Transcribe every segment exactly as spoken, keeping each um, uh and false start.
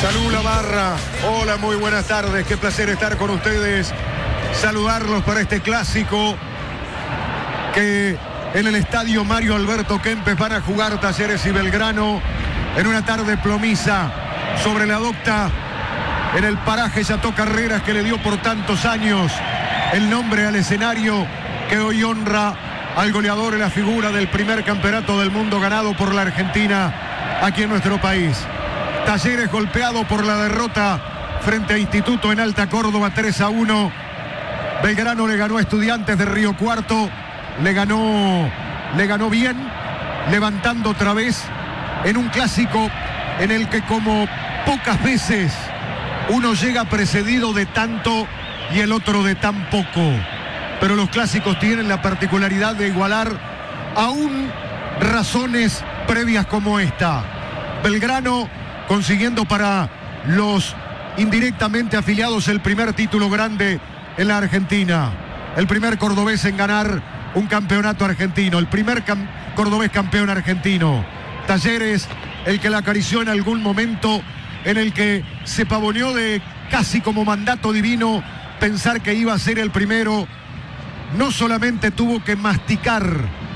Salud la barra. Hola, muy buenas tardes. Qué placer estar con ustedes. Saludarlos para este clásico que en el estadio Mario Alberto Kempes van a jugar Talleres y Belgrano en una tarde plomiza sobre la docta en el paraje Chateau Carreras que le dio por tantos años el nombre al escenario que hoy honra al goleador en la figura del primer campeonato del mundo ganado por la Argentina aquí en nuestro país. Talleres golpeado por la derrota frente a Instituto en Alta Córdoba tres a uno. Belgrano le ganó a Estudiantes de Río Cuarto, le ganó, le ganó bien, levantando otra vez en un clásico en el que como pocas veces uno llega precedido de tanto y el otro de tan poco. Pero los clásicos tienen la particularidad de igualar aún razones previas como esta. Belgrano consiguiendo para los indirectamente afiliados el primer título grande en la Argentina. El primer cordobés en ganar un campeonato argentino. El primer cam- cordobés campeón argentino. Talleres, el que la acarició en algún momento, en el que se pavoneó de casi como mandato divino pensar que iba a ser el primero. No solamente tuvo que masticar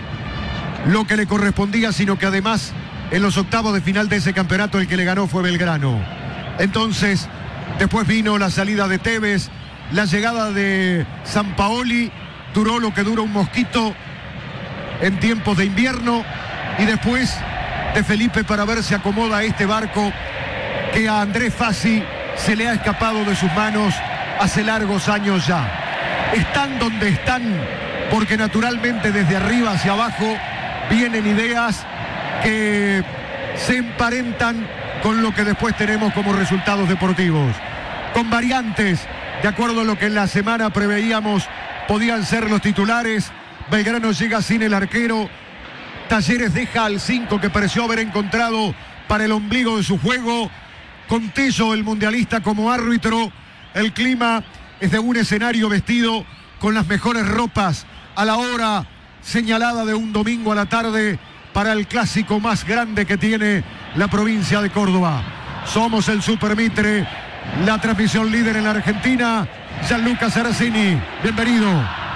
lo que le correspondía, sino que además en los octavos de final de ese campeonato el que le ganó fue Belgrano. Entonces, después vino la salida de Tevez, la llegada de Sampaoli, duró lo que dura un mosquito en tiempos de invierno, y después de Felipe para ver si acomoda este barco que a Andrés Fassi se le ha escapado de sus manos hace largos años ya. Están donde están porque naturalmente desde arriba hacia abajo vienen ideas que se emparentan con lo que después tenemos como resultados deportivos, con variantes de acuerdo a lo que en la semana preveíamos podían ser los titulares. Belgrano llega sin el arquero, Talleres deja al cinco que pareció haber encontrado para el ombligo de su juego, con Tello, el mundialista, como árbitro. El clima es de un escenario vestido con las mejores ropas a la hora señalada de un domingo a la tarde para el clásico más grande que tiene la provincia de Córdoba. Somos el Super Mitre, la transmisión líder en la Argentina. Gianluca Saracini, bienvenido.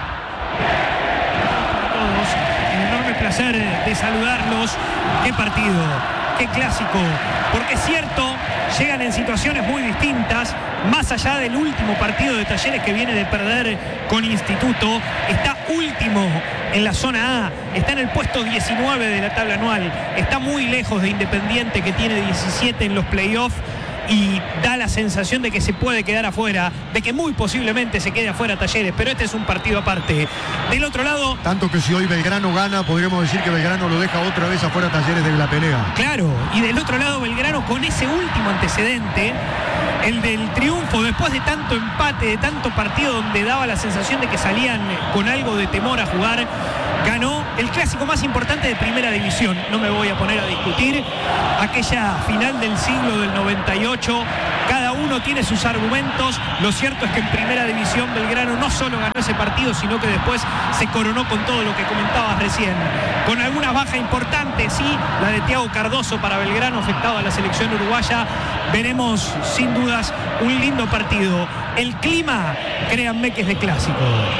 A todos, un enorme placer de saludarlos. Qué partido, qué clásico, porque es cierto, llegan en situaciones muy distintas, más allá del último partido de Talleres que viene de perder con Instituto. Está último en la zona A, está en el puesto diecinueve de la tabla anual, está muy lejos de Independiente que tiene diecisiete en los playoffs, y da la sensación de que se puede quedar afuera, de que muy posiblemente se quede afuera Talleres, pero este es un partido aparte. Del otro lado... Tanto que si hoy Belgrano gana, podríamos decir que Belgrano lo deja otra vez afuera Talleres de la pelea. Claro, y del otro lado Belgrano con ese último antecedente, el del triunfo después de tanto empate, de tanto partido donde daba la sensación de que salían con algo de temor a jugar, ganó el clásico más importante de primera división. No me voy a poner a discutir aquella final del siglo del noventa y ocho. Cada uno tiene sus argumentos. Lo cierto es que en primera división Belgrano no solo ganó ese partido, sino que después se coronó con todo lo que comentabas recién. Con algunas bajas importantes, sí, la de Thiago Cardoso para Belgrano, afectado a la selección uruguaya. Veremos sin dudas un lindo partido. El clima, créanme que es de clásico.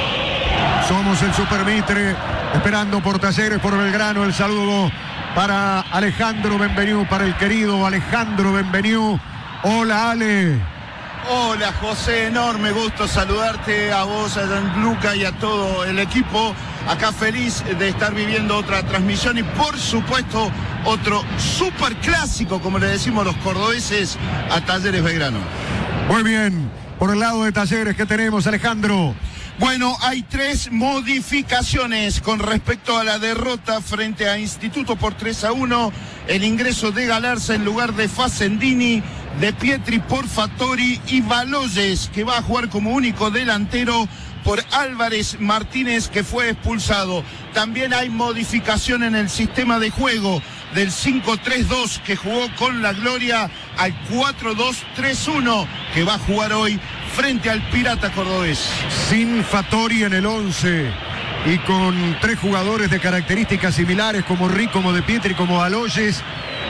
Somos el Super Mitre, esperando por Talleres, por Belgrano. El saludo para Alejandro Benveniu, para el querido Alejandro Benveniu. Hola, Ale. Hola, José, enorme gusto saludarte a vos, a Gianluca y a todo el equipo. Acá feliz de estar viviendo otra transmisión y por supuesto otro super clásico, como le decimos los cordobeses, a Talleres Belgrano. Muy bien, por el lado de Talleres, ¿qué tenemos, Alejandro? Bueno, hay tres modificaciones con respecto a la derrota frente a Instituto por tres a uno. El ingreso de Galarza en lugar de Facendini, de Pietri por Fattori y Baloyes, que va a jugar como único delantero, por Álvarez Martínez, que fue expulsado. También hay modificación en el sistema de juego del cinco tres dos que jugó con la Gloria al cuatro dos tres uno que va a jugar hoy frente al Pirata Cordobés. Sin Fattori en el once y con tres jugadores de características similares como Rick, como De Pietri, como Baloyes,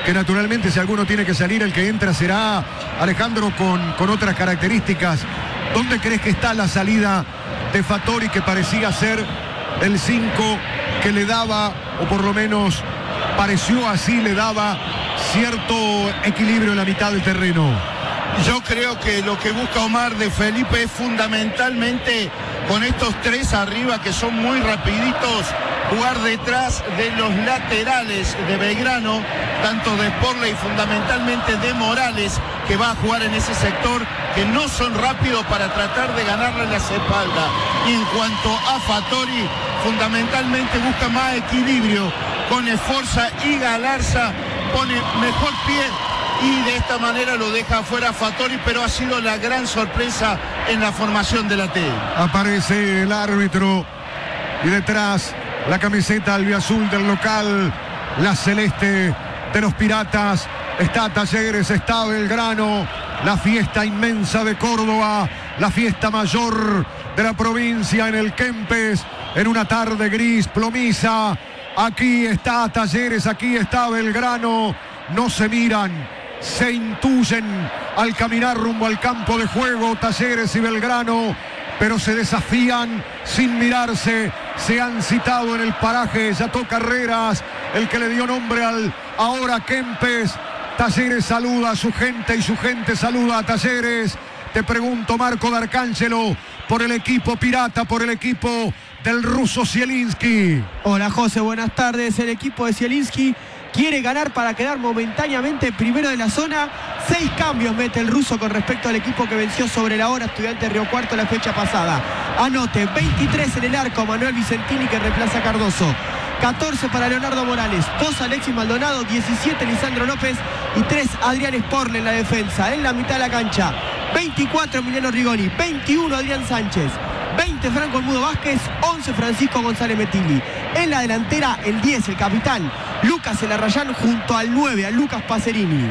que naturalmente si alguno tiene que salir, el que entra será Alejandro con, con otras características. ¿Dónde crees que está la salida de Fattori, que parecía ser el cinco que le daba, o por lo menos pareció así, le daba cierto equilibrio en la mitad del terreno? Yo creo que lo que busca Omar de Felipe es fundamentalmente con estos tres arriba que son muy rapiditos, jugar detrás de los laterales de Belgrano, tanto de Sporley y fundamentalmente de Morales, que va a jugar en ese sector, que no son rápidos para tratar de ganarle las espaldas. Y en cuanto a Fattori, fundamentalmente busca más equilibrio con Esforza y Galarza, pone mejor pie y de esta manera lo deja afuera Fattori, pero ha sido la gran sorpresa en la formación de la T. Aparece el árbitro y detrás la camiseta albiazul del local, la celeste de los Piratas. Está Talleres, está Belgrano, la fiesta inmensa de Córdoba, la fiesta mayor de la provincia en el Kempes, en una tarde gris plomiza. Aquí está Talleres, aquí está Belgrano, no se miran, se intuyen al caminar rumbo al campo de juego Talleres y Belgrano, pero se desafían sin mirarse, se han citado en el paraje Yató Carreras, el que le dio nombre al ahora Kempes. Talleres saluda a su gente y su gente saluda a Talleres. Te pregunto, Marco D'Arcangelo, por el equipo pirata, por el equipo del ruso Zielinski. Hola José, buenas tardes. El equipo de Zielinski quiere ganar para quedar momentáneamente primero de la zona. Seis cambios mete el ruso con respecto al equipo que venció sobre la hora Estudiantes Río Cuarto la fecha pasada. Anote, veintitrés en el arco Manuel Vicentini, que reemplaza a Cardoso. catorce para Leonardo Morales, dos Alexis Maldonado, diecisiete Lisandro López y tres Adrián Sporle en la defensa. En la mitad de la cancha, veinticuatro Emiliano Rigoni, veintiuno Adrián Sánchez, veinte Franco El Mudo Vázquez, once Francisco González Metilli. En la delantera, el diez, el capitán Lucas Elarrayán, junto al nueve, a Lucas Pacerini.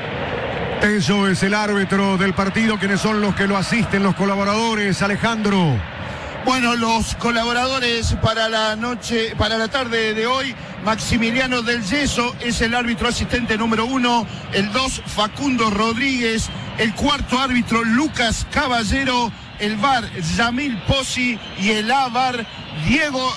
Eso es el árbitro del partido. ¿Quiénes son los que lo asisten, los colaboradores, Alejandro? Bueno, los colaboradores para la noche, para la tarde de hoy: Maximiliano del Yeso es el árbitro asistente número uno, el dos Facundo Rodríguez, el cuarto árbitro Lucas Caballero, el V A R Yamil Pozzi y el A V A R Diego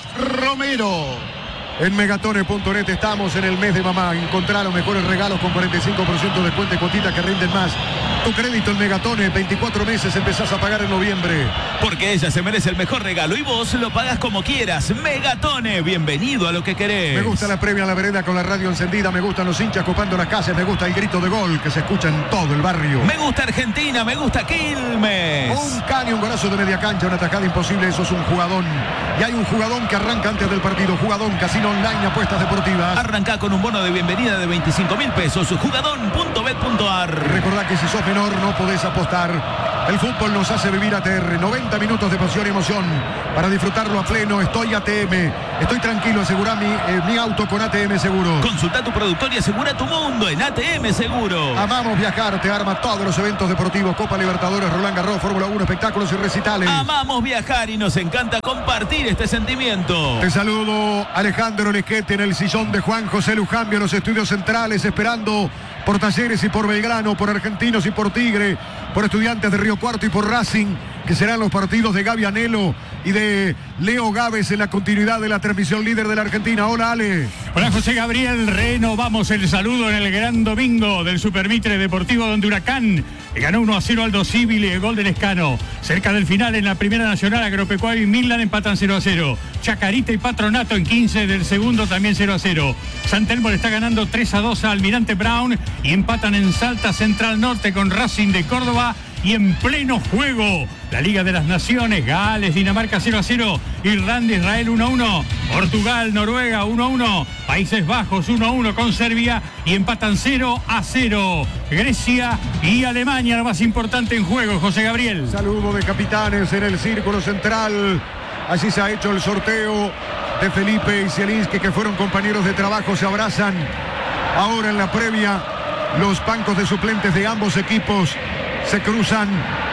Romero. En megatone punto net estamos en el mes de mamá. Encontrar los mejores regalos con cuarenta y cinco por ciento de descuento y cuotitas que rinden más. Tu crédito en Megatone, veinticuatro meses, empezás a pagar en noviembre. Porque ella se merece el mejor regalo y vos lo pagás como quieras. Megatone, bienvenido a lo que querés. Me gusta la previa en la vereda con la radio encendida. Me gustan los hinchas copando las calles. Me gusta el grito de gol que se escucha en todo el barrio. Me gusta Argentina, me gusta Quilmes. Un caño, un golazo de media cancha, una atajada imposible. Eso es un jugadón. Y hay un jugadón que arranca antes del partido. Jugadón, casino online, apuestas deportivas. Arranca con un bono de bienvenida de veinticinco mil pesos. Jugadón punto bet punto ar. Recordá que si sos menor no podés apostar. El fútbol nos hace vivir A T R. noventa minutos de pasión y emoción para disfrutarlo a pleno. Estoy A T M. Estoy tranquilo. Asegurá mi, eh, mi auto con A T M Seguro. Consulta tu productor y asegura tu mundo en A T M Seguro. Amamos viajar. Te arma todos los eventos deportivos. Copa Libertadores, Roland Garros, Fórmula uno, espectáculos y recitales. Amamos viajar y nos encanta compartir este sentimiento. Te saludo, Alejandro Lequete, en el sillón de Juan José Lujambio, en los estudios centrales, esperando por Talleres y por Belgrano, por Argentinos y por Tigre, por Estudiantes de Río Cuarto y por Racing, que serán los partidos de Gaby Anelo y de Leo Gávez en la continuidad de la transmisión líder de la Argentina. Hola, Ale. Hola, José Gabriel. Renovamos el saludo en el gran domingo del Supermitre Deportivo, donde Huracán ganó uno a cero Aldo Civil y el gol del Escano. Cerca del final en la Primera Nacional, Agropecuario y Midland empatan cero a cero. Chacarita y Patronato en quince del segundo también cero a cero. San Telmo le está ganando tres a dos a Almirante Brown y empatan en Salta Central Norte con Racing de Córdoba. Y en pleno juego, la Liga de las Naciones, Gales, Dinamarca cero a cero, Irlanda, Israel uno a uno, Portugal, Noruega uno a uno, Países Bajos uno a uno con Serbia y empatan cero a cero. Grecia y Alemania, lo más importante en juego, José Gabriel. Saludo de capitanes en el círculo central. Allí se ha hecho el sorteo de Felipe y Zielinski, que fueron compañeros de trabajo, se abrazan. Ahora en la previa, los bancos de suplentes de ambos equipos se cruzan.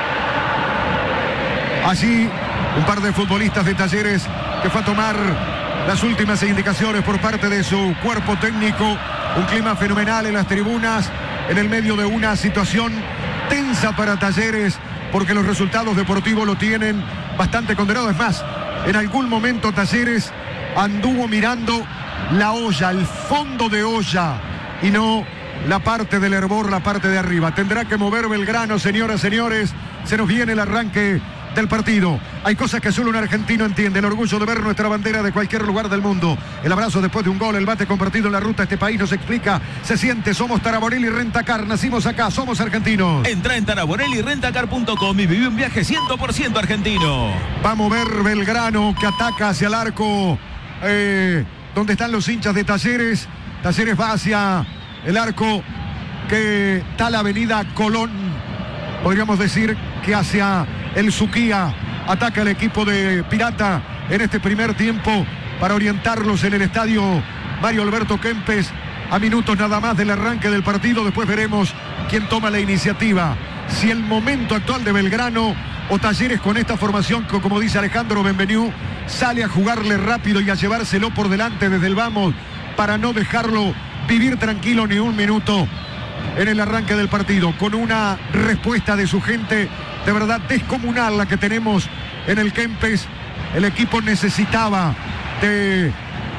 Allí un par de futbolistas de Talleres que fue a tomar las últimas indicaciones por parte de su cuerpo técnico. Un clima fenomenal en las tribunas, en el medio de una situación tensa para Talleres, porque los resultados deportivos lo tienen bastante condenado. Es más, en algún momento Talleres anduvo mirando la olla, el fondo de olla, y no la parte del hervor, la parte de arriba. Tendrá que mover Belgrano, señoras, señores. Se nos viene el arranque del partido. Hay cosas que solo un argentino entiende: el orgullo de ver nuestra bandera de cualquier lugar del mundo, el abrazo después de un gol, el bate compartido en la ruta. Este país nos explica, se siente. Somos Taraborelli Rentacar, nacimos acá, somos argentinos. Entra en taraborelli rentacar punto com y vive un viaje cien por ciento argentino. Va a mover Belgrano, que ataca hacia el arco eh, donde están los hinchas de Talleres. Talleres va hacia el arco que está la avenida Colón, podríamos decir que hacia el Suquía. Ataca el equipo de Pirata en este primer tiempo para orientarlos en el estadio Mario Alberto Kempes, a minutos nada más del arranque del partido. Después veremos quién toma la iniciativa, si el momento actual de Belgrano o Talleres con esta formación que, como dice Alejandro Benveniú, sale a jugarle rápido y a llevárselo por delante desde el vamos para no dejarlo vivir tranquilo ni un minuto en el arranque del partido, con una respuesta de su gente de verdad descomunal la que tenemos en el Kempes. El equipo necesitaba de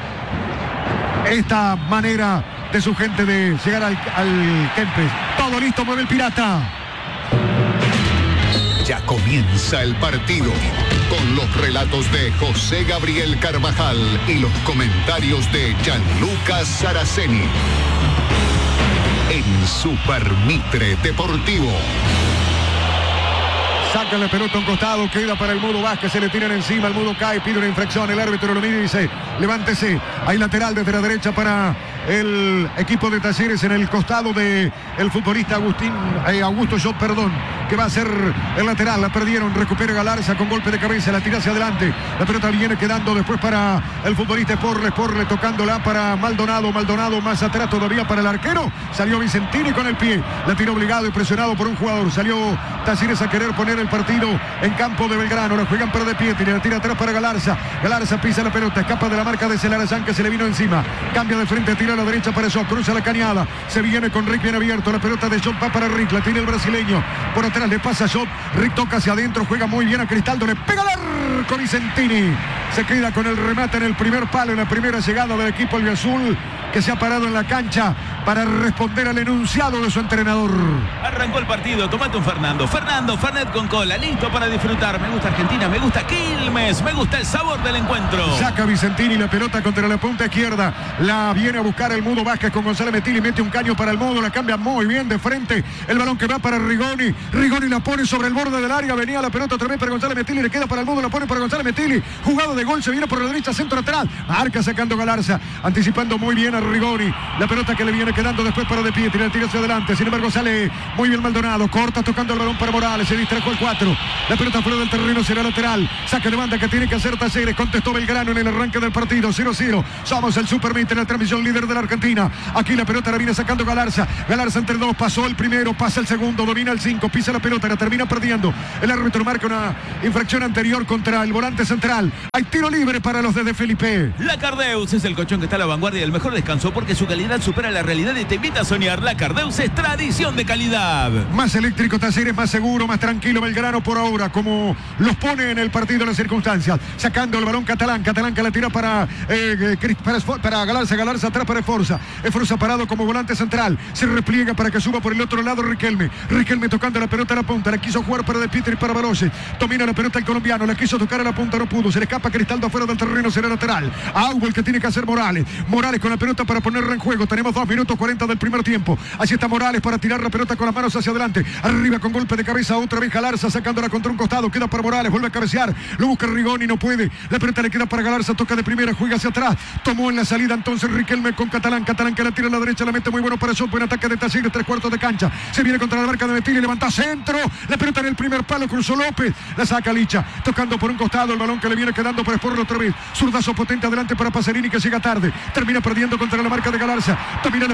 esta manera de su gente de llegar al, al Kempes. Todo listo, mueve el Pirata. Ya comienza el partido con los relatos de José Gabriel Carvajal y los comentarios de Gianluca Saraceni en Super Mitre Deportivo. Saca la pelota a un costado, queda para el Mudo Vázquez, se le tiran encima, el Mudo cae, pide una infracción, el árbitro lo mide y dice, levántese. Hay lateral desde la derecha para el equipo de Talleres en el costado de el futbolista Agustín, eh, Augusto Jot, perdón, que va a ser el lateral. La perdieron, recupera Galarza con golpe de cabeza, la tira hacia adelante, la pelota viene quedando después para el futbolista Sporle, Sporle tocándola para Maldonado, Maldonado más atrás todavía para el arquero, salió Vicentini con el pie, la tiró obligado y presionado por un jugador, salió Talleres a querer poner el partido en campo de Belgrano. La juegan pero de pie, tira, la tira atrás para Galarza, Galarza pisa la pelota, escapa de la marca de Celarayán que se le vino encima, cambia de frente, tira a la derecha para Jot, cruza la cañada, se viene con Rick bien abierto, la pelota de Jot va para Rick, la tiene el brasileño, por atrás le pasa a Jot, Rick toca hacia adentro, juega muy bien a Cristaldo, le pega al arco Vicentini, se queda con el remate en el primer palo, en la primera llegada del equipo albiazul, que se ha parado en la cancha para responder al enunciado de su entrenador. Arrancó el partido, tomate un Fernando, Fernando, Fernet con cola, listo para disfrutar. Me gusta Argentina, me gusta Quilmes, me gusta el sabor del encuentro. Saca Vicentini la pelota contra la punta izquierda, la viene a buscar el Mudo Vázquez con González Metilli, mete un caño para el Mudo, la cambia muy bien de frente, el balón que va para Rigoni, Rigoni la pone sobre el borde del área, venía la pelota otra vez para González Metilli, le queda para el Mudo, la pone para González Metilli, jugado de gol, se viene por la derecha, centro atrás, marca sacando Galarza, anticipando muy bien a Rigoni, la pelota que le viene quedando después para De Pietri, el tiro hacia adelante, sin embargo sale muy bien Maldonado, corta tocando el balón para Morales, se distrajo el cuatro, la pelota fuera del terreno, será lateral, saque de banda que tiene que hacer Talleres, contestó Belgrano en el arranque del partido, cero cero, somos el Super Mitre, la transmisión líder de la Argentina, aquí la pelota la viene sacando Galarza, Galarza entre dos, pasó el primero, pasa el segundo, domina el cinco, pisa la pelota, la termina perdiendo, el árbitro marca una infracción anterior contra el volante central, hay tiro libre para los de De Felipe. La Cardeus es el colchón que está a la vanguardia del mejor descanso porque su calidad supera la realidad y te invita a soñar. La Cardeus es tradición de calidad. Más eléctrico Talleres, más seguro, más tranquilo Belgrano por ahora, como los pone en el partido en las circunstancias, sacando el balón Catalán, Catalán que la tira para eh, para, para Galarza, Galarza atrás para Esforza, Esforza parado como volante central, se repliega para que suba por el otro lado Riquelme, Riquelme tocando la pelota a la punta, la quiso jugar para De Pietri para Barose, domina la pelota el colombiano, la quiso tocar a la punta, no pudo, se le escapa Cristaldo afuera del terreno, será lateral, Augo el que tiene que hacer Morales, Morales con la pelota para ponerla en juego, tenemos dos minutos cuarenta del primer tiempo, así está Morales para tirar la pelota con las manos hacia adelante, arriba con golpe de cabeza, otra vez Galarza sacándola contra un costado, queda para Morales, vuelve a cabecear, lo busca Rigoni, no puede, la pelota le queda para Galarza, toca de primera, juega hacia atrás, tomó en la salida entonces Riquelme con Catalán, Catalán que la tira a la derecha, la mete muy bueno para Jot, buen ataque de Talleres, tres cuartos de cancha, se viene contra la marca de Metilli, levanta centro, la pelota en el primer palo, cruzó López, la saca Licha, tocando por un costado, el balón que le viene quedando para Sporle otra vez, zurdazo potente adelante para Pacerini que llega tarde, termina perdiendo contra la marca de Galarza, domina la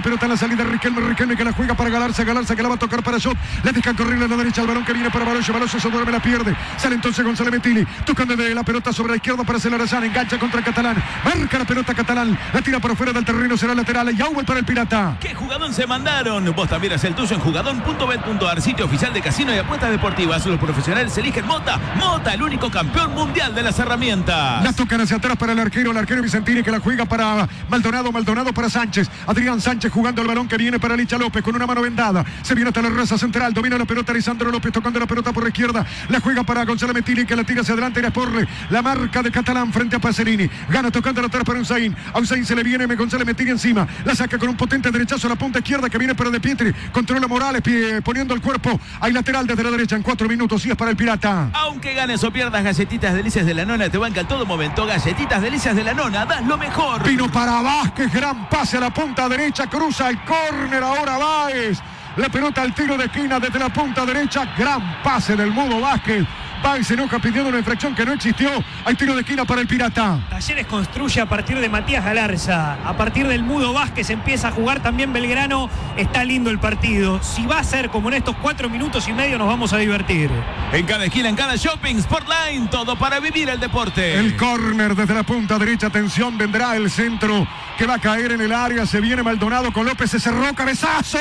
pelota en la salida. Riquelme, Riquelme que la juega para Galarza. Galarza que la va a tocar para Shot. La dejan correr a la derecha. El balón que viene para Baloche. Baloche se duerme, la pierde. Sale entonces Gonzalo Mettini. Tocando de la pelota sobre la izquierda para Celarayán. Engancha contra Catalán. Marca la pelota Catalán. La tira por fuera del terreno. Será lateral. Y Auber para el Pirata. ¿Qué jugadón se mandaron? Vos también haz el tuyo en jugadón punto bet punto ar, sitio oficial de casino y apuestas deportivas. Los profesionales eligen Mota. Mota, el único campeón mundial de las herramientas. La tocan hacia atrás para el arquero. El arquero Vicentini que la juega para Maldonado. Maldonado para Sánchez. Adrián Sánchez jugando el balón que viene para Licha López con una mano vendada. Se viene hasta la raza central. Domina la pelota Lisandro López tocando la pelota por la izquierda. La juega para Gonzalo Mettini que la tira hacia adelante. Era Porre. La marca de Catalán frente a Pacerini. Gana tocando la atrás para Unzaín. A Unzaín se le viene Gonzalo Mettini encima. La saca con un potente derechazo a la punta izquierda que viene para De Pietri. Controla Morales pie, poniendo el cuerpo. Hay lateral desde la derecha en cuatro minutos y es para el Pirata. Aunque ganes o pierdas, Galletitas Delicias de la Nona te banca en todo momento. Galletitas Delicias de la Nona, das lo mejor. Vino para Vázquez. Gran pase a la punta derecha. Cruza el córner ahora Báez. La pelota al tiro de esquina desde la punta derecha. Gran pase del Mudo Vázquez. Báez se enoja pidiendo una infracción que no existió. Hay tiro de esquina para el Pirata. Talleres construye a partir de Matías Galarza. A partir del Mudo Vázquez empieza a jugar también Belgrano. Está lindo el partido. Si va a ser como en estos cuatro minutos y medio nos vamos a divertir. En cada esquina, en cada shopping, Sportline, todo para vivir el deporte. El córner desde la punta derecha. Atención, vendrá el centro que va a caer en el área. Se viene Maldonado con López. Se cerró. Cabezazo.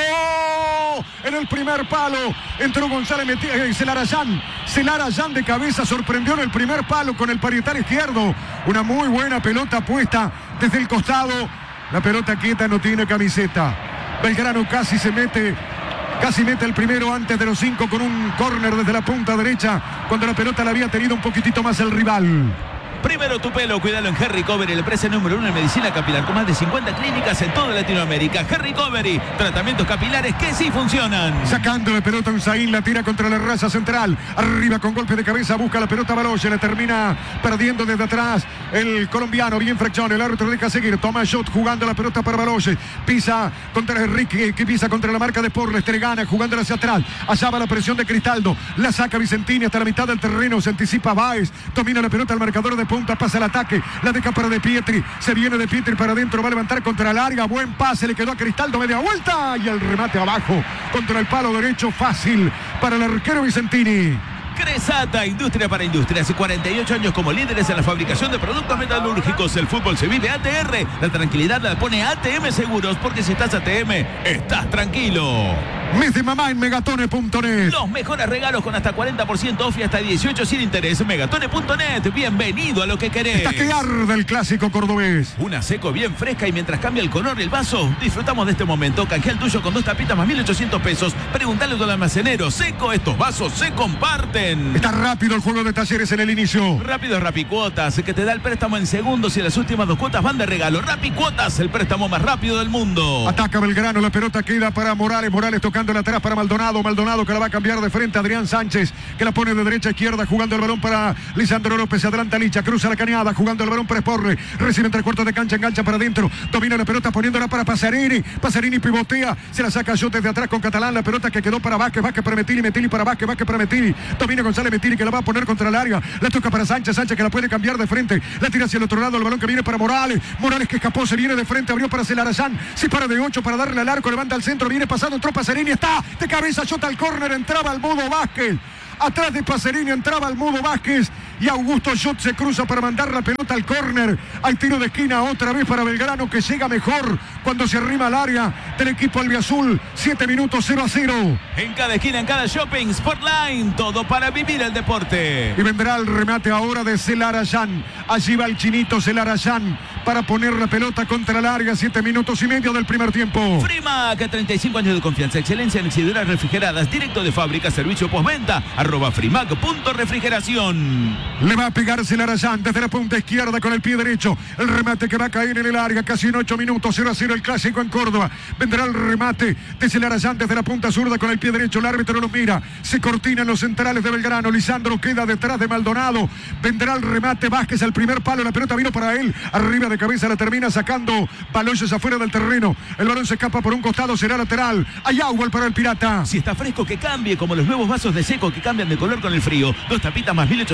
En el primer palo entró González Mettini. Eh, Celarayán. Celarayán de cabeza sorprendió en el primer palo con el parietal izquierdo. Una muy buena pelota puesta desde el costado. La pelota quieta, no tiene camiseta. Belgrano casi se mete, casi mete el primero antes de los cinco con un córner desde la punta derecha cuando la pelota la había tenido un poquitito más el rival. Primero tu pelo, cuídalo en Harry Covery, la empresa número uno en medicina capilar con más de cincuenta clínicas en toda Latinoamérica. Harry Covery, tratamientos capilares que sí funcionan. Sacando la pelota Unzaín, la tira contra la raza central. Arriba con golpe de cabeza, busca la pelota Baloche, la termina perdiendo desde atrás el colombiano. Bien fracción, el árbitro deja seguir. Toma Shot jugando la pelota para Baloche. Pisa contra Enrique, que pisa contra la marca de Porles. Tregana jugándola hacia atrás. Allá va la presión de Cristaldo. La saca Vicentini hasta la mitad del terreno. Se anticipa Báez. Domina la pelota al marcador de punta, pasa el ataque, la deja para De Pietri, se viene De Pietri para adentro, va a levantar contra la larga, buen pase, le quedó a Cristaldo, media vuelta y el remate abajo contra el palo derecho, fácil para el arquero Vicentini. Cresata, industria para industria. Hace cuarenta y ocho años como líderes en la fabricación de productos metalúrgicos. El fútbol se vive A T R. La tranquilidad la pone A T M Seguros, porque si estás A T M, estás tranquilo. Mes de mamá en megatone punto net. Los mejores regalos con hasta cuarenta por ciento off y hasta dieciocho sin interés. megatone punto net. Bienvenido a lo que querés. Está que arde el clásico cordobés. Una seco bien fresca y mientras cambia el color del vaso, disfrutamos de este momento. Canjea el tuyo con dos tapitas más mil ochocientos pesos. Preguntale al almacenero. Seco, estos vasos se comparten. Está rápido el juego de Talleres en el inicio. Rápido Rapicuotas, que te da el préstamo en segundos y las últimas dos cuotas van de regalo. Rapicuotas, el préstamo más rápido del mundo. Ataca Belgrano, la pelota queda para Morales. Morales tocándola atrás para Maldonado. Maldonado que la va a cambiar de frente a Adrián Sánchez, que la pone de derecha a izquierda, jugando el balón para Lisandro López. Se adelanta Licha, cruza la cañada, jugando el balón para Sporre. Recibe entre cuartos de cancha, engancha para adentro. Domina la pelota poniéndola para Pasarini. Pasarini pivotea, se la saca yo desde atrás con Catalán. La pelota que quedó para Vázquez, Vázquez para Mettini, Mettini para Vázquez, Vázquez para Mettini. Domina González Mettini que la va a poner contra el área. La toca para Sánchez, Sánchez que la puede cambiar de frente. La tira hacia el otro lado, el balón que viene para Morales. Morales que escapó, se viene de frente, abrió para Celarayán. Se para de ocho para darle al arco, levanta al centro, viene pasando, entró Pasarini, está de cabeza, shota al córner, entraba al Mudo Vázquez. Atrás de Pacerini entraba el Mudo Vázquez y Augusto Shot se cruza para mandar la pelota al córner. Hay tiro de esquina otra vez para Belgrano, que llega mejor cuando se arrima al área del equipo albiazul. Siete minutos, cero a cero. En cada esquina, en cada shopping, Sportline, todo para vivir el deporte. Y vendrá el remate ahora de Celarayán. Allí va el chinito Celarayán para poner la pelota contra el área. Siete minutos y medio del primer tiempo. Frimac, treinta y cinco años de confianza, excelencia en exhibidoras refrigeradas, directo de fábrica, servicio postventa, arroba frimac punto refrigeración. Le va a pegar Celarayán desde la punta izquierda con el pie derecho. El remate que va a caer en el área, casi en ocho minutos, cero a cero el clásico en Córdoba. Vendrá el remate de Celarayán desde la punta zurda con el pie derecho. El árbitro lo mira, se cortinan los centrales de Belgrano. Lisandro queda detrás de Maldonado. Vendrá el remate, Vázquez al primer palo, la pelota vino para él. Arriba de cabeza la termina sacando Baloyes afuera del terreno. El balón se escapa por un costado, será lateral. Hay agua para el Pirata. Si está fresco, que cambie, como los nuevos vasos de Seco que cambian de color con el frío. Dos tapitas más mil ochocientos pesos.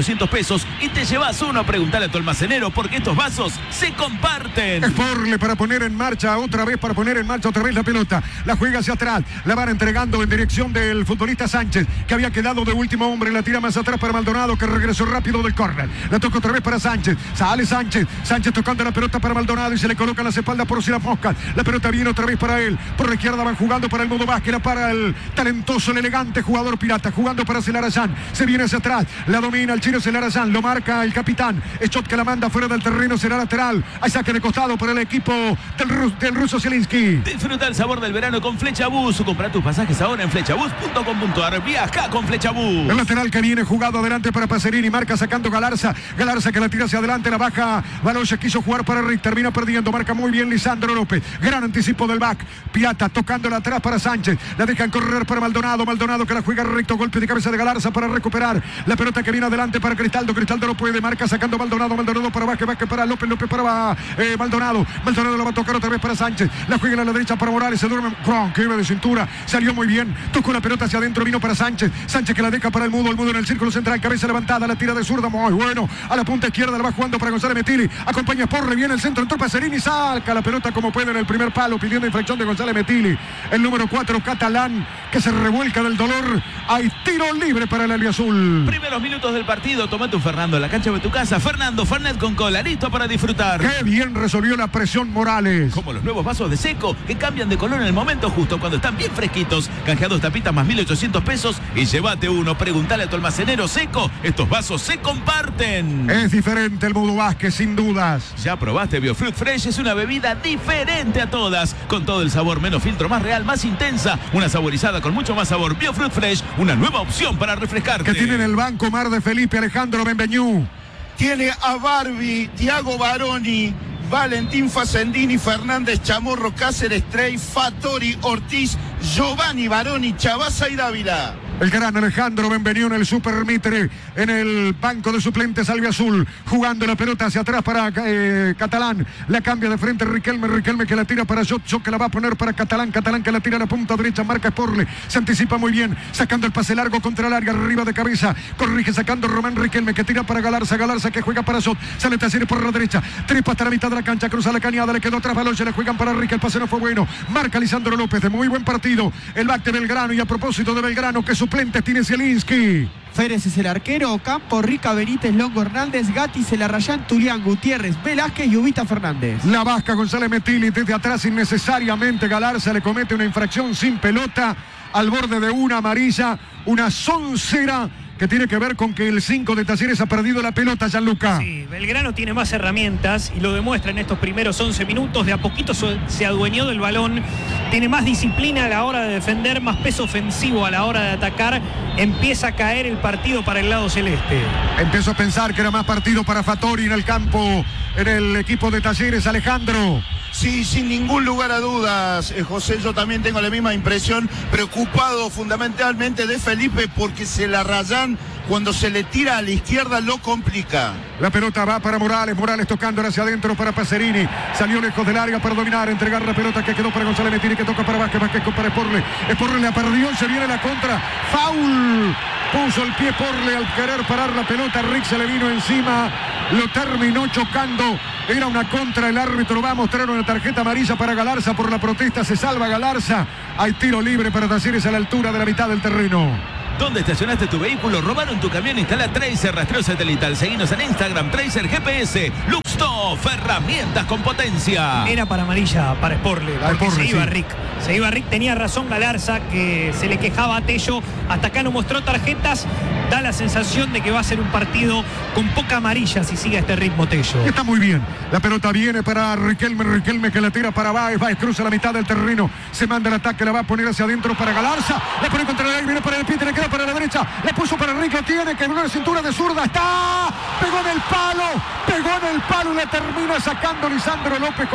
vasos y te llevas uno. Preguntale a tu almacenero porque estos vasos se comparten. Sporle para poner en marcha otra vez, para poner en marcha otra vez la pelota. La juega hacia atrás, la van entregando en dirección del futbolista Sánchez, que había quedado de último hombre. La tira más atrás para Maldonado, que regresó rápido del córner. La toca otra vez para Sánchez. Sale Sánchez. Sánchez tocando la pelota para Maldonado y se le coloca en las espaldas por si la mosca. La pelota viene otra vez para él. Por la izquierda van jugando para el Mudo Vázquez, para el talentoso, el elegante jugador pirata, jugando para Celarayán. Se viene hacia atrás, la domina el chino Celarayán, lo marca el capitán. Shot que la manda fuera del terreno, será lateral. Hay saque de costado por el equipo del, Rus, del ruso Zielinski. Disfruta el sabor del verano con Flechabús. Compra tus pasajes ahora en flechabús punto com punto ar. Viaja con Flechabús. El lateral que viene jugado adelante para Pacerini, marca sacando Galarza. Galarza que la tira hacia adelante, la baja Baloya, quiso jugar para Rick, termina perdiendo, marca muy bien Lisandro López. Gran anticipo del back. Pirata tocándola atrás para Sánchez. La dejan correr para Maldonado. Maldonado que la juega recto, golpe de cabeza de Galarza para recuperar la pelota que viene adelante para Cristaldo. Cristaldo no puede, marca sacando Maldonado. Maldonado para Vázquez, Vázquez para López, López para eh, Maldonado. Maldonado la va a tocar otra vez para Sánchez. La juega a la derecha para Morales. Se duerme. Gron, que iba de cintura. Salió muy bien. Tocó la pelota hacia adentro. Vino para Sánchez. Sánchez que la deja para el Mudo. El Mudo en el círculo central. Cabeza levantada. La tira de zurda. Muy bueno. A la punta izquierda la va jugando para González Metili. Acompaña Sporle. Viene el centro. Entró Pacerini. Saca la pelota como puede en el primer palo. Pidiendo infracción de González Metili. El número cuatro, Catalán, que se revuelca del dolor. Hay tiro libre para el albiazul. Primeros minutos del partido. Toma tu Fernando en la cancha de tu casa. Fernando Fernet con cola. Listo para disfrutar. Qué bien resolvió la presión Morales. Como los nuevos vasos de Seco que cambian de color en el momento justo cuando están bien fresquitos. Canjea dos tapitas más mil ochocientos pesos y llévate uno. Preguntale a tu almacenero Seco. Estos vasos se comparten. Es diferente el Mudo Vázquez, sin dudas. Ya probaste Biofruit Fresh. Es una bebida diferente a todas. Con todo el sabor, menos filtro, más real, más intensa. Una saborizada con mucho más sabor. Biofruit Fresh, una nueva opción para refrescarte. Que tiene en el banco Mar de Felipe, Alejandro Benveñú. Tiene a Barbie, Tiago Baroni, Valentín Facendini, Fernández Chamorro, Cáceres Trey, Fattori, Ortiz, Giovanni Baroni, Chavasa y Dávila. El gran Alejandro Benvenido en el Super Mitre, en el banco de suplentes albiazul, jugando la pelota hacia atrás para eh, Catalán. La cambia de frente Riquelme, Riquelme que la tira para Jot, Jot que la va a poner para Catalán, Catalán que la tira a la punta derecha, marca Sporle, se anticipa muy bien, sacando el pase largo contra el área, arriba de cabeza, corrige sacando Román Riquelme que tira para Galarza, Galarza que juega para Jot, sale Taceres por la derecha, trepa hasta la mitad de la cancha, cruza la cañada, le quedó atrás Baloya, le juegan para Riquelme, el pase no fue bueno, marca Lisandro López, de muy buen partido, el back de Belgrano, y a propósito de Belgrano, que suplentes tiene Zielinski. Férez es el arquero, Campo, Rica, Benítez, Longo Hernández, Gatti, Celarayán, Tulián, Gutiérrez, Velázquez y Ubita Fernández. La vasca González Metili desde atrás innecesariamente. Galarza le comete una infracción sin pelota al borde de una amarilla, una soncera que tiene que ver con que el cinco de Talleres ha perdido la pelota, Gianluca. Sí, Belgrano tiene más herramientas y lo demuestra en estos primeros once minutos. De a poquito se adueñó del balón, tiene más disciplina a la hora de defender, más peso ofensivo a la hora de atacar. Empieza a caer el partido para el lado celeste. Empezó a pensar que era más partido para Fattori en el campo, en el equipo de Talleres, Alejandro. Sí, sin ningún lugar a dudas, eh, José, yo también tengo la misma impresión, preocupado fundamentalmente de Felipe porque Celarayán cuando se le tira a la izquierda lo complica. La pelota va para Morales, Morales tocando hacia adentro para Pacerini, salió lejos del área para dominar, entregar la pelota que quedó para González Metili, que toca para Vázquez, Vázquez para Sporle, Sporle la perdió, se viene la contra, foul, puso el pie Sporle al querer parar la pelota, Rick se le vino encima, lo terminó chocando, era una contra, el árbitro va a mostrar una tarjeta amarilla para Galarza por la protesta, se salva Galarza, hay tiro libre para Talleres a la altura de la mitad del terreno. ¿Dónde estacionaste tu vehículo? ¿Robaron tu camión? Instala Tracer Rastreo Satelital. Seguinos en Instagram, Tracer G P S. Luxtoff, herramientas con potencia. Era para amarilla, para Sporle, porque Sporle, se iba sí. Rick. Se iba Rick, tenía razón Galarza, que se le quejaba a Tello. Hasta acá no mostró tarjetas. Da la sensación de que va a ser un partido con poca amarilla si sigue este ritmo Tello. Está muy bien. La pelota viene para Riquelme, Riquelme que la tira para Báez. Báez cruza la mitad del terreno. Se manda el ataque, la va a poner hacia adentro para Galarza. La pone contra el aire, viene para el pie, le queda para la derecha. La puso para Rick, lo tiene, que una cintura de zurda. Está. Pegó en el palo. Pegó en el palo y la termina sacando Lisandro López.